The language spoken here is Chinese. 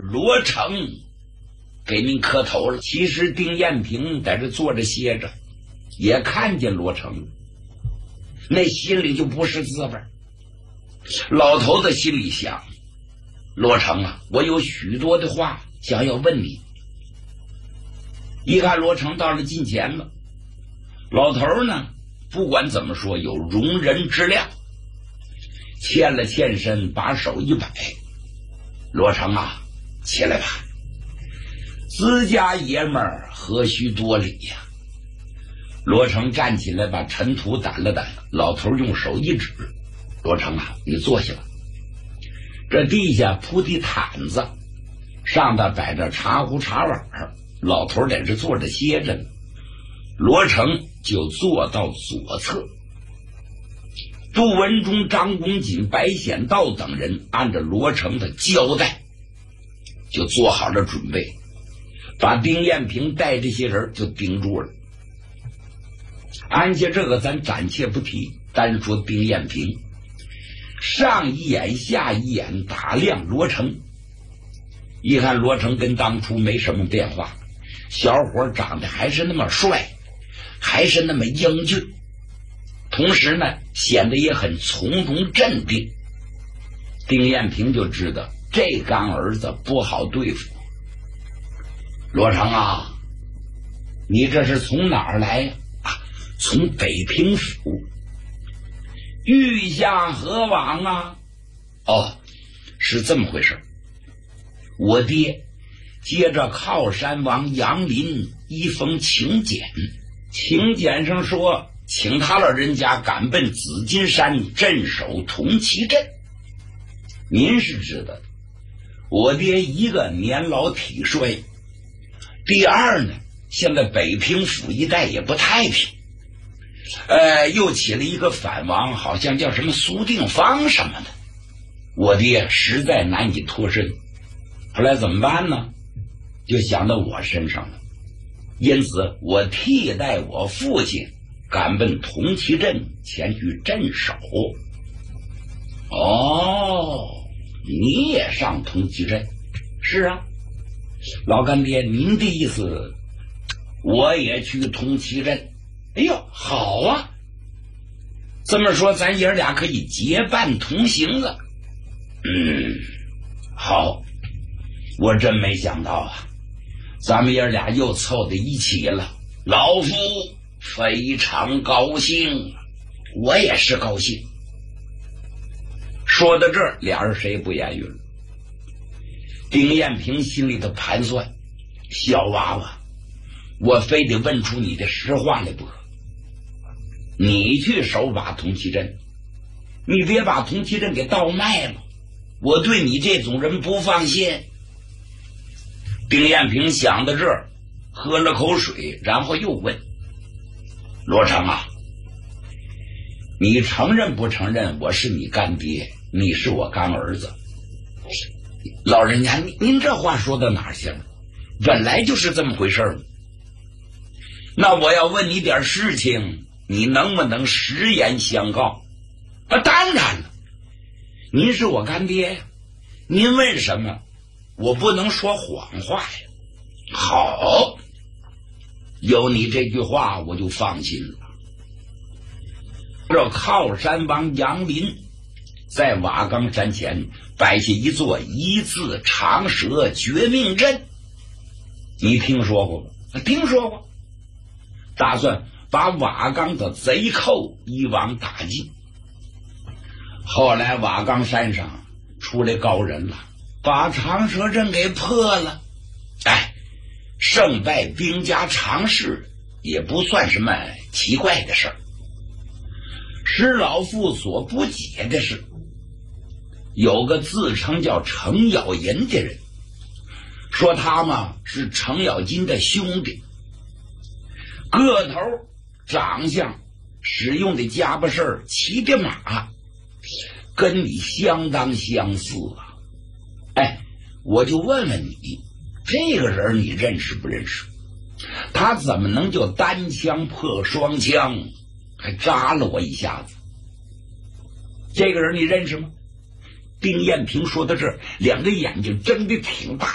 罗成给您磕头了。其实丁彦平在这坐着歇着，也看见罗成，那心里就不是滋味。老头子心里想，罗成啊，我有许多的话想要问你。一看罗成到了近前了，老头呢不管怎么说有容人之量，欠了欠身，把手一摆，罗成啊，起来吧，自家爷们儿何须多礼呀。罗成站起来，把尘土掸了掸，老头用手一指，罗成啊，你坐下吧。这地下铺地毯子，上头摆着茶壶茶碗，老头在这坐着歇着呢。罗成就坐到左侧，杜文忠、张公瑾、白显道等人按照罗成的交代就做好了准备，把丁彦平带这些人就盯住了。按下这个咱暂且不提，单说丁彦平，上一眼下一眼打量罗成，一看罗成跟当初没什么变化，小伙长得还是那么帅，还是那么英俊，同时呢显得也很从容镇定。丁彦平就知道这干儿子不好对付。罗成啊，你这是从哪儿来呀？从北平府。御下何往啊？哦，是这么回事。我爹接着靠山王杨林一封请柬，请柬上说请他老人家赶奔紫金山镇守铜旗镇。您是知道的，我爹一个年老体衰，第二呢，现在北平府一带也不太平，又起了一个反王，好像叫什么苏定方什么的，我爹实在难以脱身。后来怎么办呢？就想到我身上了，因此我替代我父亲赶奔铜旗镇前去镇守。哦，你也上铜旗镇？是啊，老干爹，您的意思我也去铜旗镇？哎呦，好啊，这么说咱爷俩可以结伴同行了。好，我真没想到啊，咱们爷俩又凑在一起了，老夫非常高兴，我也是高兴。说到这儿，俩人谁也不言语了。丁彦平心里的盘算，小娃娃，我非得问出你的实话来不可。你去守把铜旗镇，你别把铜旗镇给倒卖了，我对你这种人不放心。丁彦平想到这儿，喝了口水，然后又问罗成啊，你承认不承认我是你干爹，你是我干儿子？老人家，您这话说到哪儿去了？本来就是这么回事儿。那我要问你点事情，你能不能实言相告？当然了，您是我干爹呀，您问什么我不能说谎话呀。好，有你这句话我就放心了。这靠山王杨林在瓦岗山前摆下一座一字长蛇绝命阵，你听说过吗？听说过，打算把瓦岗的贼寇一网打尽。后来瓦岗山上出来高人了，把长蛇阵给破了。胜败兵家常事，也不算什么奇怪的事儿。使老夫所不解的是，有个自称叫程咬银的人，说他嘛是程咬金的兄弟，个头长相使用的家伙事儿骑的马跟你相当相似啊。我就问问你，这个人你认识不认识？他怎么能就单枪破双枪，还扎了我一下子？这个人你认识吗？丁彦平说到这儿，两个眼睛睁得挺大。